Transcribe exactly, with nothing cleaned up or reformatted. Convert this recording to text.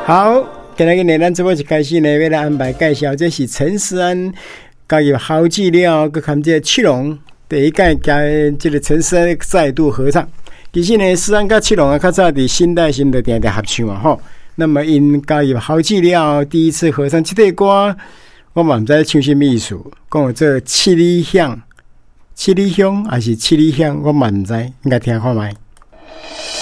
好，今日呢，咱这播一开始呢，要来安排介绍，这是陈思安加入好记了，佮看这七龙第一届加这个陈思安再度合唱。其实呢，思安甲七龙啊，较早伫新代新的定定合唱嘛吼。那么因加入好记了，第一次合唱这首歌，我嘛唔知唱什么意思，讲这七里香、七里香还是七里香，我嘛唔知，应该听看卖。